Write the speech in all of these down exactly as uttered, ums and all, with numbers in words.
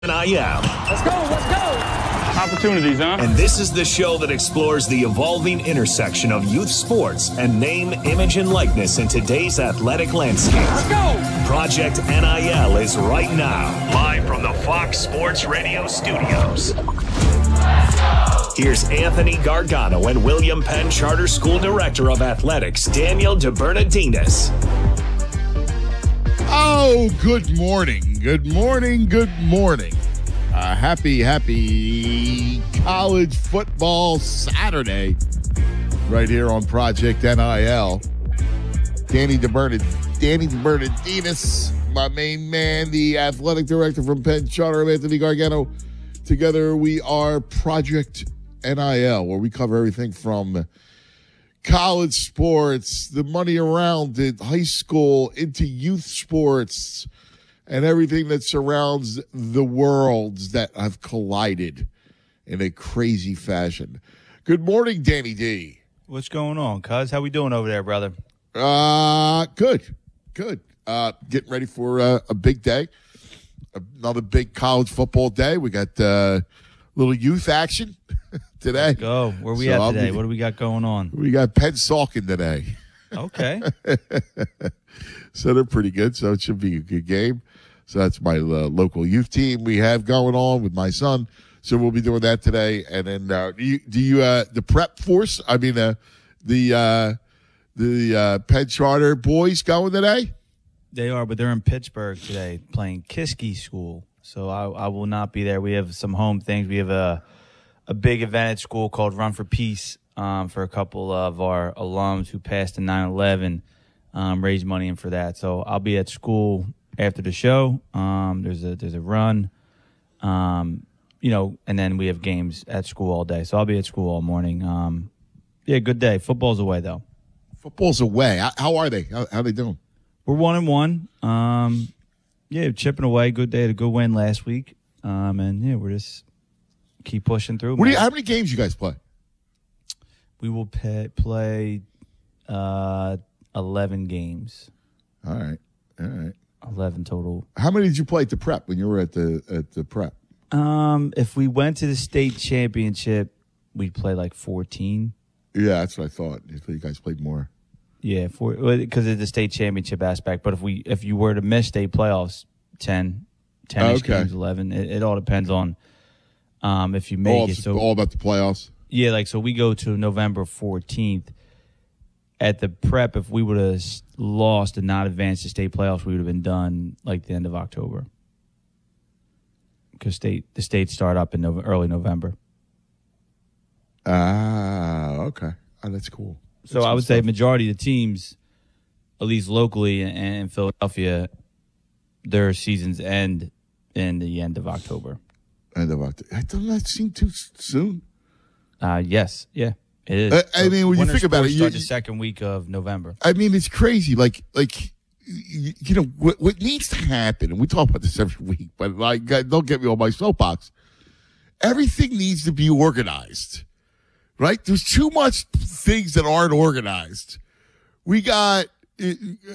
N I L. Let's go, let's go. Opportunities, huh? And this is the show that explores the evolving intersection of youth sports and name, image, and likeness in today's athletic landscape. Let's go. Project N I L is right now, live from the Fox Sports Radio studios. Here's Anthony Gargano and William Penn Charter School Director of Athletics, Daniel DeBernardinis. Oh, good morning. Good morning. Good morning. Uh, happy, happy college football Saturday right here on Project N I L. Danny DeBernard, Danny DeBernardinis, my main man, the athletic director from Penn Charter, Anthony Gargano. Together we are Project N I L, where we cover everything from college sports, the money around it, high school, into youth sports, and everything that surrounds the worlds that have collided in a crazy fashion. Good morning, Danny D. What's going on, cuz? How we doing over there, brother? Uh, good, good. Uh, getting ready for uh, a big day, another big college football day. We got a uh, little youth action today. Let's go. Where we So at I'll today? be- What do we got going on? We got Penn Salkin today. Okay. So they're pretty good. So it should be a good game. So that's my uh, local youth team we have going on with my son. So we'll be doing that today. And then uh, do you, do you uh, the prep force? I mean, uh, the uh, the uh, Penn Charter boys going today? They are, but they're in Pittsburgh today playing Kiski School. So I, I will not be there. We have some home things. We have a a big event at school called Run for Peace um, for a couple of our alums who passed in nine eleven. Um, raise money in for that. So I'll be at school after the show. Um, there's a there's a run, um, you know, and then we have games at school all day. So I'll be at school all morning. Um, yeah, good day. Football's away though. Football's away. How, how are they? How, how they doing? We're one and one. Um, yeah, chipping away. Good day. A good win last week. Um, and yeah, we're just keep pushing through. What do you, man. how many games you guys play? We will pay, play uh, eleven games. All right. All right. eleven total. How many did you play at the prep when you were at the at the prep? Um, if we went to the state championship, we'd play like fourteen. Yeah, that's what I thought. I thought you guys played more. Yeah, for because of the state championship aspect. But if we if you were to miss state playoffs, ten, ten Okay. games, eleven. It, it all depends on um if you make All, it. So all about the playoffs. yeah, like so we go to November fourteenth. At the prep, if we would have lost and not advanced to state playoffs, we would have been done like the end of October. Because state the states start up in Nov- early November. Ah, okay. Oh, that's cool. So That's I good would say stuff. majority of the teams, at least locally and in Philadelphia, their seasons end in the end of October. End of October. Doesn't that seem too s- soon? Uh, yes, yeah, it is. Uh, I mean, when you Winter think about sports it, start you- the second week of November. I mean, it's crazy. Like, like you, you know, what, what needs to happen, and we talk about this every week, but like, God, don't get me on my soapbox. Everything needs to be organized, right? There's too much things that aren't organized. We got. Uh,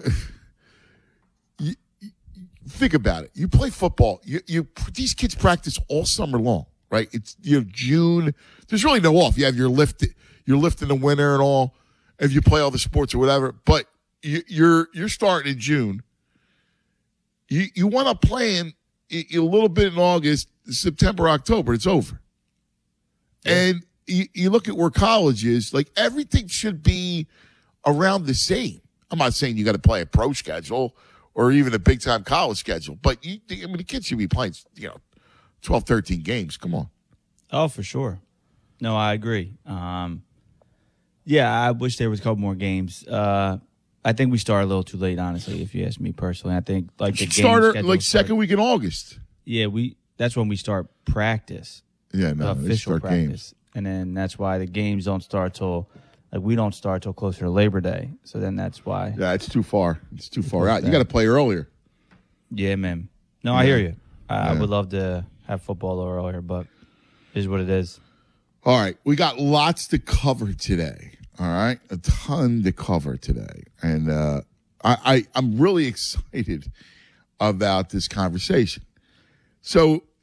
you, think about it. You play football. You, you these kids practice all summer long, right? It's you know June. There's really no off. You have your lift, your lift in the winter and all. If you play all the sports or whatever, but you, you're you're starting in June. You you want to play in a little bit in August, September, October. It's over. Yeah. And you, you look at where college is. Like everything should be around the same. I'm not saying you got to play a pro schedule or even a big time college schedule, but you, I mean, the kids should be playing, you know, twelve, thirteen games. Come on. Oh, for sure. No, I agree. Um, yeah, I wish there was a couple more games. Uh, I think we started a little too late, honestly, if you ask me personally. I think like the game Starter schedule like start- second week in August. Yeah, we. That's when we start practice, Yeah, no, they official start practice, games. and then that's why the games don't start till like we don't start till closer to Labor Day. So then that's why. Yeah, it's too far. It's too far Because out. You that- got to play earlier. Yeah, man. No, I hear you. I, I Yeah. would love to have football earlier, but it is what it is. All right, we got lots to cover today. All right, a ton to cover today, and uh, I, I I'm really excited about this conversation. So